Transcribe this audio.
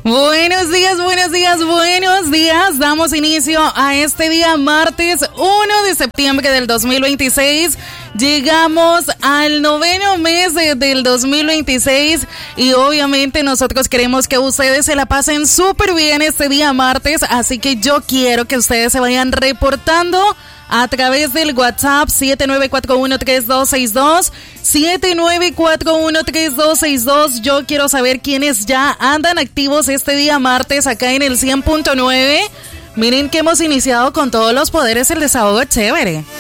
Buenos días, buenos días, buenos días. Damos inicio a este día martes 1 de septiembre del 2026. Llegamos al 9º mes del 2026 y obviamente nosotros queremos que ustedes se la pasen súper bien este día martes. Así que yo quiero que ustedes se vayan reportando a través del WhatsApp 79413262, 79413262. Yo quiero saber quiénes ya andan activos este día martes acá en el 100.9. Miren que hemos iniciado con todos los poderes el desahogo chévere.